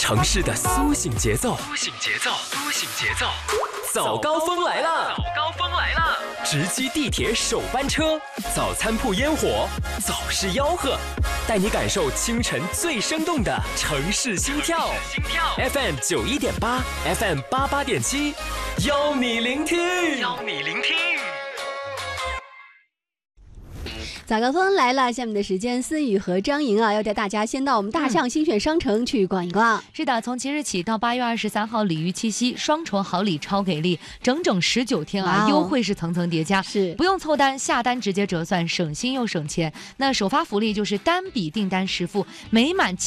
城市的苏醒节奏，早高峰来了！直击地铁首班车，早餐铺烟火，早市吆喝，带你感受清晨最生动的城市心跳。FM 91.8 ，FM 88.7，邀你聆听。 早高峰来了，下面的时间，思雨和张莹要带大家先到我们大象新选商城去逛一逛。 是的，从即日起到8月23号鲤鱼七夕，双重好礼超给力，整整19天优惠是层层叠加， 是不用凑单，下单直接折算，省心又省钱。那首发福利就是单笔订单实付，每满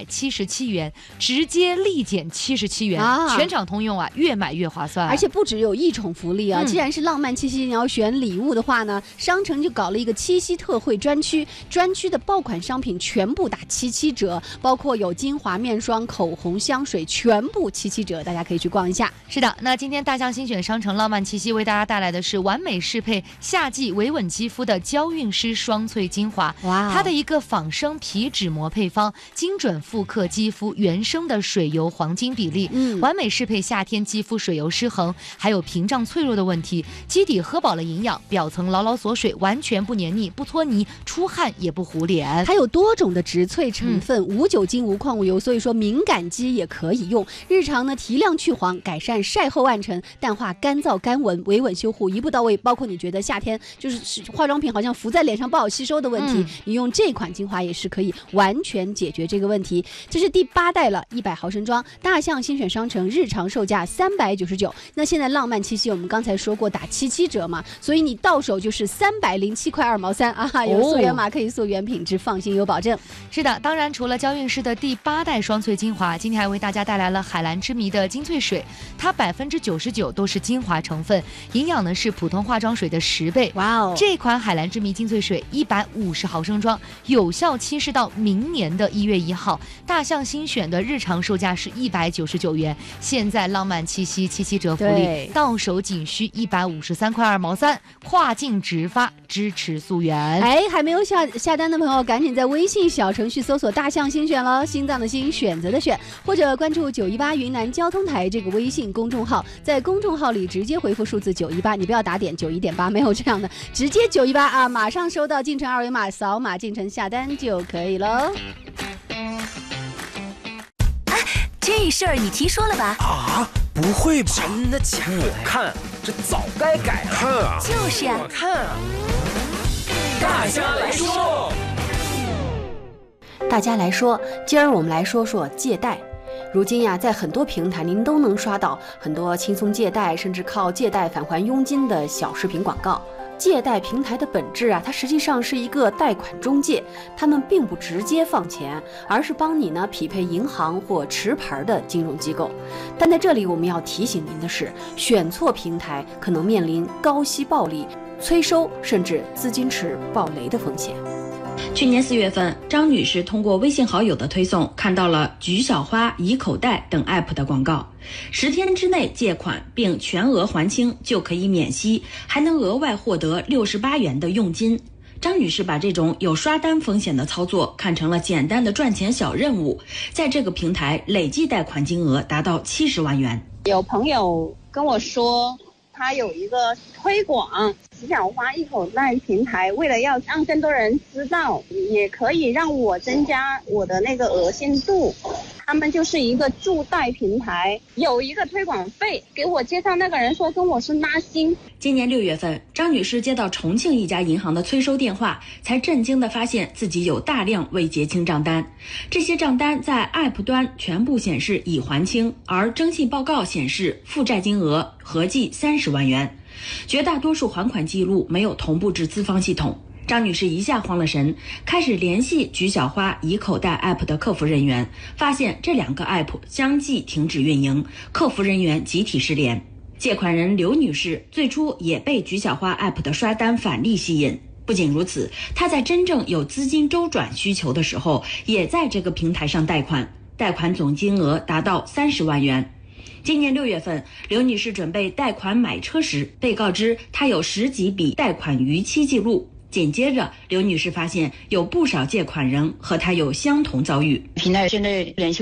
777元，直接立减77元，全场通用越买越划算。 而且不只有一种福利既然是浪漫七夕，你要选礼物的话呢，商城就搞了一个七夕特惠专区的爆款商品全部打77折，包括有精华面霜、口红、香水，全部77折，大家可以去逛一下。 是的，那今天大象新选商城浪漫七夕为大家带来的是完美适配夏季维稳肌肤的娇韵诗双萃精华。它的一个仿生皮脂膜配方，精准复刻肌肤原生的水油黄金比例，完美适配夏天肌肤水油失衡还有屏障脆弱的问题，基底喝饱了营养，表层牢牢锁水，完全不黏腻不搓泥，出汗也不糊脸。 它有多种的植萃成分，无酒精无矿物油，所以说敏感肌也可以用。日常呢提亮去黄，改善晒后暗沉，淡化干燥干纹，维稳修护一步到位。包括你觉得夏天就是化妆品好像浮在脸上不好吸收的问题，你用这款精华也是可以完全解决这个问题。这是第8代了，100毫升装，大象新选商城日常售价399，那现在浪漫七夕我们刚才说过打77折嘛，所以你到手就是307块2毛3有溯源码可以溯源，品质放心有保证。 是的，当然除了娇韵诗的第8代双萃精华，今天还为大家带来了海蓝之谜的精粹水，它99%都是精华成分，营养呢是普通化妆水的10倍。这款海蓝之谜精粹水150毫升装，有效期是到明年的1月1号。大象新选的日常售价是199元，现在浪漫七夕77折福利，到手仅需153块2毛3，跨境直发，支持溯源。 还没有下单的朋友，赶紧在微信小程序搜索大象新选了，心脏的心，选择的选，或者关注918云南交通台这个微信公众号，在公众号里直接回复数字918，你不要打点91.8，没有这样的，直接918马上收到进城二维码，扫码进城下单就可以了。 这事儿你听说了吧？ 不会吧？真的假的？我看这早该改了。看啊， 就是啊， 我看啊。大家来说， 今儿我们来说说借贷。如今在很多平台您都能刷到很多轻松借贷，甚至靠借贷返还佣金的小视频广告。借贷平台的本质它实际上是一个贷款中介，他们并不直接放钱，而是帮你匹配银行或持牌的金融机构。但在这里我们要提醒您的是，选错平台可能面临高息暴利、催收甚至资金池暴雷的风险。 去年4月份，张女士通过微信好友的推送，看到了菊小花、宜口贷等 app 的广告，10天之内借款并全额还清就可以免息，还能额外获得68元的佣金。张女士把这种有刷单风险的操作看成了简单的赚钱小任务，在这个平台累计贷款金额达到70万元。 有朋友跟我说，他有一个推广菊小花一口贷平台，为了要让更多人知道，也可以让我增加我的那个恶心度。他们就是一个助贷平台，有一个推广费，给我介绍那个人说跟我是拉新。 今年6月份，张女士接到重庆一家银行的催收电话，才震惊地发现自己有大量未结清账单，这些账单在 app 端全部显示已还清，而征信报告显示负债金额合计30万元，绝大多数还款记录没有同步至资方系统。张女士一下慌了神，开始联系菊小花、宜口贷 app 的客服人员，发现这2个 app 相继停止运营，客服人员集体失联。借款人刘女士最初也被菊小花 app 的刷单返利吸引，不仅如此，她在真正有资金周转需求的时候，也在这个平台上贷款，贷款总金额达到30万元。今年6月份，刘女士准备贷款买车时，被告知她有10几笔贷款逾期记录。紧接着，刘女士发现有不少借款人和她有相同遭遇。 平台现在联系不上，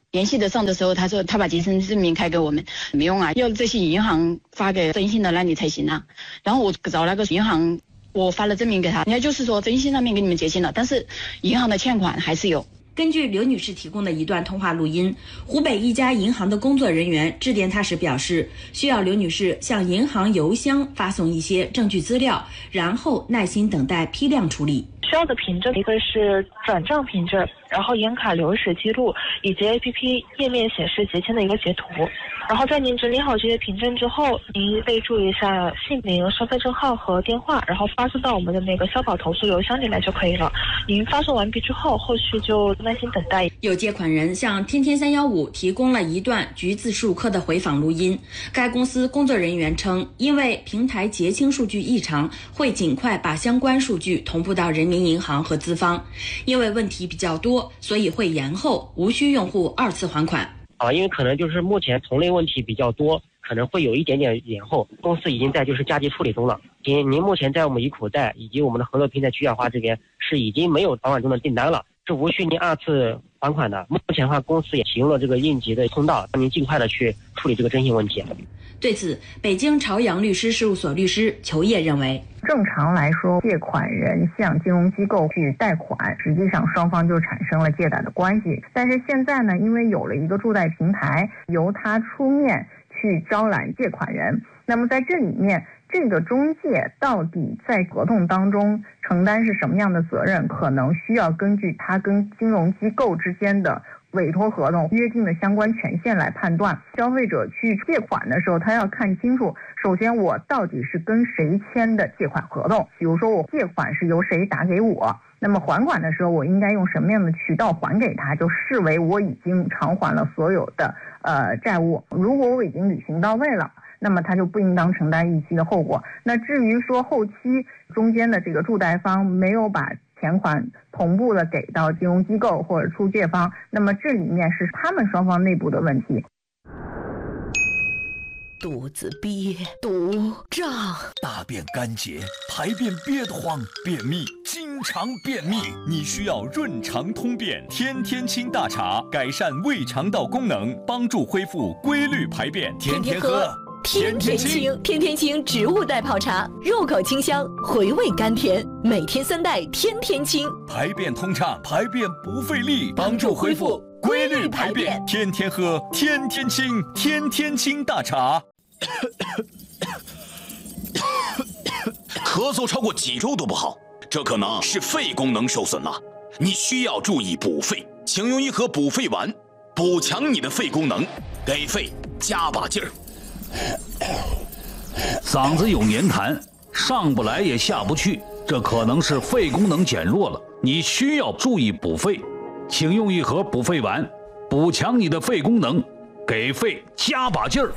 联系得上的时候，他说他把结婚证明开给我们，没用啊，要这些银行发给征信的那里才行啊。然后我找那个银行，我发了证明给他，人家就是说征信上面给你们结清了，但是银行的欠款还是有。 根据刘女士提供的一段通话录音，湖北一家银行的工作人员致电她时表示，需要刘女士向银行邮箱发送一些证据资料，然后耐心等待批量处理。 需要的凭证一个是转账凭证，然后银卡流水记录以及 APP 页面显示结清的一个截图。然后在您整理好这些凭证之后，您备注一下姓名、身份证号和电话，然后发送到我们的那个消保投诉邮箱里来就可以了。您发送完毕之后，后续就耐心等待。 有借款人向天天315提供了一段橘子树科的回访录音，该公司工作人员称，因为平台结清数据异常，会尽快把相关数据同步到人民银行和资方，因为问题比较多，所以会延后，无需用户2次还款。 因为可能就是目前同类问题比较多，可能会有一点点延后，公司已经在加急处理中了。您目前在我们怡口袋以及我们的合作平台曲小花这边是已经没有早晚中的订单了，是无需您2次还款的。目前的话，公司也启用了这个应急的通道，让您尽快的去处理这个征信问题。 对此，北京朝阳律师事务所律师裘烨认为， 正常来说，借款人向金融机构去贷款，实际上双方就产生了借贷的关系。但是现在呢，因为有了一个助贷平台，由他出面去招揽借款人，那么在这里面，这个中介到底在合同当中承担是什么样的责任，可能需要根据他跟金融机构之间的委托合同约定的相关权限来判断。消费者去借款的时候，他要看清楚，首先我到底是跟谁签的借款合同，比如说我借款是由谁打给我，那么还款的时候我应该用什么样的渠道还给他，就视为我已经偿还了所有的债务。如果我已经履行到位了，那么他就不应当承担逾期的后果。那至于说后期中间的这个助贷方没有把钱款同步的给到金融机构或者出借方，那么这里面是他们双方内部的问题。 肚子憋肚胀， 大便干结，排便憋得慌，便秘，经常便秘，你需要润肠通便天天清大茶，改善胃肠道功能，帮助恢复规律排便，天天喝。 天天清，天天清植物袋泡茶，入口清香，回味甘甜，每天3袋，天天清， 排便通畅，排便不费力，帮助恢复规律排便，天天喝，天天清，天天清大茶。 咳嗽超过几周都不好，这可能是肺功能受损了，你需要注意补肺，请用一盒补肺丸，补强你的肺功能，给肺加把劲儿。 嗓子有黏痰，上不来也下不去，这可能是肺功能减弱了，你需要注意补肺，请用一盒补肺丸，补强你的肺功能，给肺加把劲儿。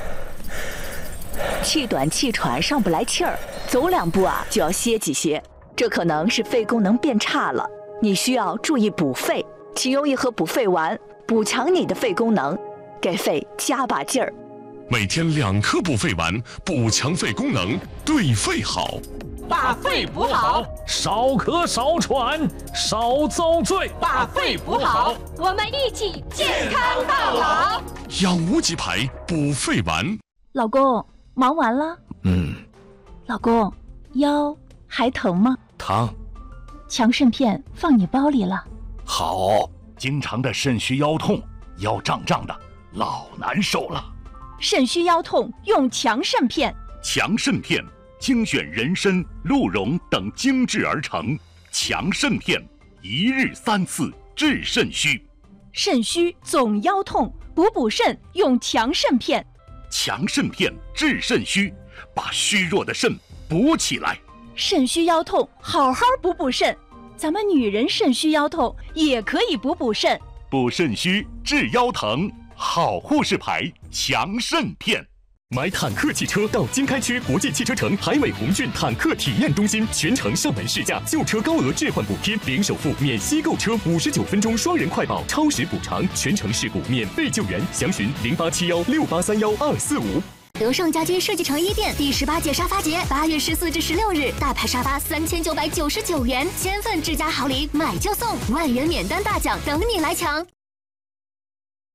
气短气喘上不来气儿，走2步就要歇几歇，这可能是肺功能变差了，你需要注意补肺，请用一盒补肺丸，补强你的肺功能，给肺加把劲儿。 每天2颗补肺丸，补强肺功能，对肺好。 把肺补好， 少咳少喘少遭罪。 把肺补好，我们一起健康到老。 养无极牌补肺丸。 老公，忙完了？老公，腰还疼吗？ 疼。 强肾片放你包里了。 好，经常的肾虚腰痛，腰胀胀的，老难受了。 肾虚腰痛用强肾片。 强肾片精选人参、鹿茸等精制而成，强肾片1日3次治肾虚。 肾虚总腰痛，补肾用强肾片。 强肾片治肾虚，把虚弱的肾补起来。 肾虚腰痛，好好补肾。咱们女人肾虚腰痛也可以补肾。 补肾虚治腰疼，好护士牌强肾片。 买坦克汽车到经开区国际汽车城海美鸿骏坦克体验中心，全程上门试驾，旧车高额置换补贴，零首付免息购车，59分钟双人快保，超时补偿，全程事故免费救援。详询087168312245。 德胜家居设计城1店第18届沙发节，8月14至16日，大牌沙发3999元，1000份智家好礼，买就送，万元免单大奖等你来抢。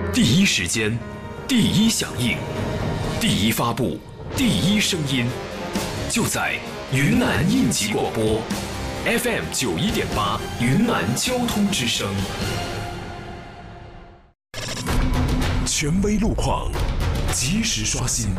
第一时间，第一响应，第一发布，第一声音，就在云南应急广播 FM 91.8云南交通之声。权威路况，及时刷新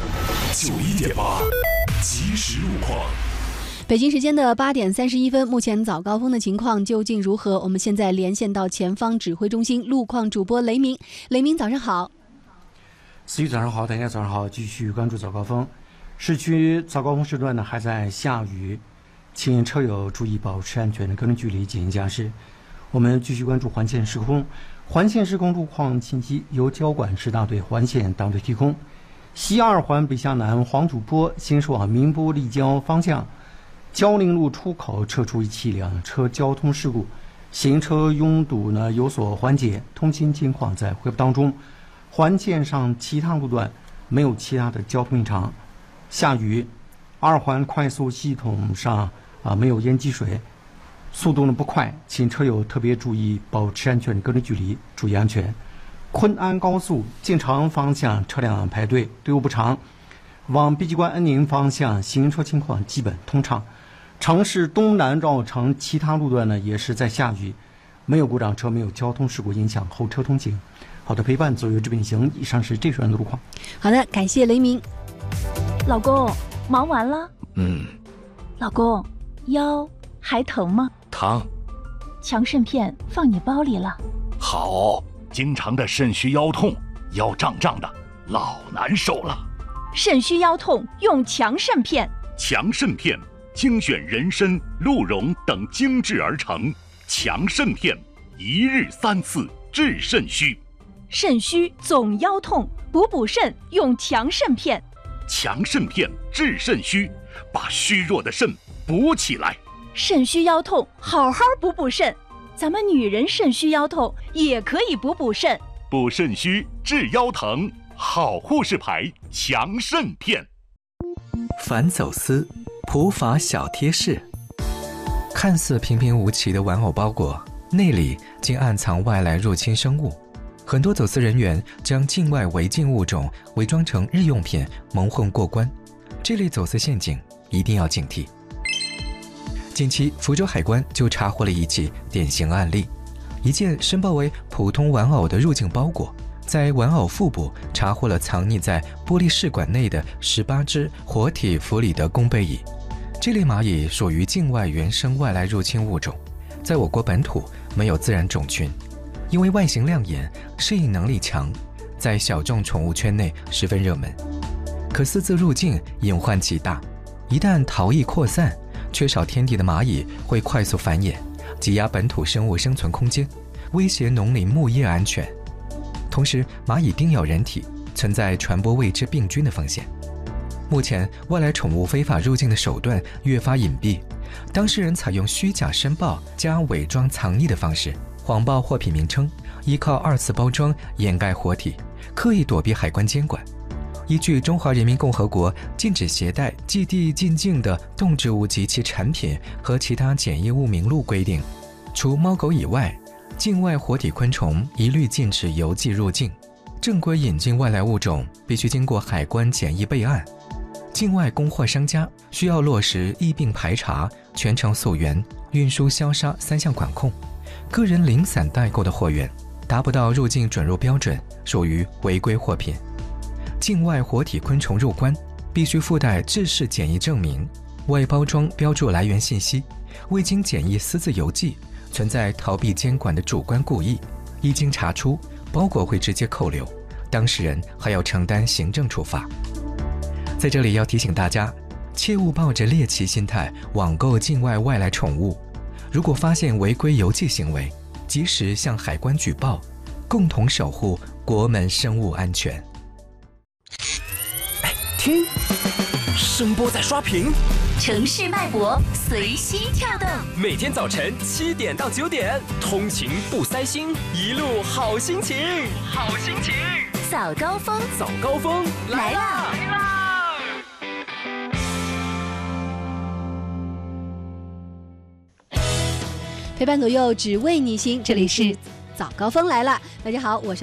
91.8即时路况。 北京时间的8点31分，目前早高峰的情况究竟如何？我们现在连线到前方指挥中心路况主播雷鸣。雷鸣，早上好。 思雨早上好，大家早上好，继续关注早高峰。市区早高峰时段呢还在下雨，请车友注意保持安全的个人距离，进行驾驶。我们继续关注环线施工。环线施工路况信息由交管市大队环线大队提供。西2环北向南黄土坡行驶往宁波立交方向，交宁路出口测出一起2车交通事故，行车拥堵呢有所缓解，通行情况在恢复当中。环线上其他路段没有其他的交通异常。下雨，2环快速系统上没有淹积水，速度呢不快，请车友特别注意保持安全个人距离，注意安全。昆安高速进城方向车辆排队，队伍不长，往碧鸡关恩宁方向行车情况基本通畅。城市东南绕城其他路段呢也是在下雨，没有故障车，没有交通事故影响后车通行。好的陪伴，左右之并行。以上是这段的路况。 好的，感谢雷鸣。 老公，忙完了？老公，腰还疼吗？ 疼。 强肾片放你包里了。 好。经常的肾虚腰痛，腰胀胀的，老难受了。 肾虚腰痛用强肾片。 强肾片精选人参、鹿茸等精制而成，强肾片一日3次治肾虚。 肾虚总腰痛，补肾用强肾片。 强肾片治肾虚，把虚弱的肾补起来。 肾虚腰痛，好好补肾。咱们女人肾虚腰痛也可以补肾。 补肾虚治腰疼，好护士牌强肾片。 反走私普法小贴士：看似平平无奇的玩偶包裹，内里竟暗藏外来入侵生物。很多走私人员将境外违禁物种伪装成日用品蒙混过关，这类走私陷阱一定要警惕。近期，福州海关就查获了一起典型案例：一件申报为普通玩偶的入境包裹，在玩偶腹部查获了藏匿在玻璃试管内的18只活体弗里德弓背蚁。这类蚂蚁属于境外原生外来入侵物种，在我国本土没有自然种群，因为外形亮眼、适应能力强，在小众宠物圈内十分热门。可私自入境隐患极大，一旦逃逸扩散，缺少天敌的蚂蚁会快速繁衍，挤压本土生物生存空间，威胁农林牧业安全。同时，蚂蚁叮咬人体，存在传播未知病菌的风险。目前，外来宠物非法入境的手段越发隐蔽，当事人采用虚假申报加伪装藏匿的方式，谎报货品名称，依靠2次包装掩盖活体，刻意躲避海关监管。依据《中华人民共和国禁止携带、寄递进境的动植物及其产品和其他检疫物名录》规定，除猫狗以外，境外活体昆虫一律禁止邮寄入境。正规引进外来物种必须经过海关检疫备案。境外供货商家需要落实疫病排查、全程溯源、运输消杀3项管控。个人零散代购的货源达不到入境准入标准，属于违规货品。境外活体昆虫入关必须附带制式检疫证明，外包装标注来源信息，未经检疫私自邮寄，存在逃避监管的主观故意，一经查出，包裹会直接扣留，当事人还要承担行政处罚。在这里要提醒大家，切勿抱着猎奇心态网购境外外来宠物，如果发现违规邮寄行为，及时向海关举报，共同守护国门生物安全。 听，声波在刷屏， 城市脉搏随心跳动。 每天早晨7点到9点，通勤不塞心，一路好心情，好心情。 早高峰， 早高峰来啦！ 陪伴左右，只为你心。这里是早高峰来了，大家好，我是